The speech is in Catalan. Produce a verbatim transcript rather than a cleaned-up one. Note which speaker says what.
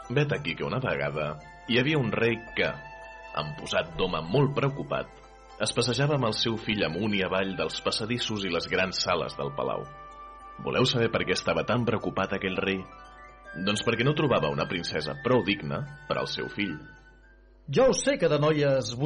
Speaker 1: Vet aquí que una vegada hi havia un rei que, amb posat d'home molt preocupat, es passejava amb el seu fill amunt i avall dels passadissos i les grans sales del palau. Voleu saber per què estava tan preocupat aquell rei? Doncs perquè no trobava una princesa prou digna per al seu fill.
Speaker 2: Jo ho sé que de noies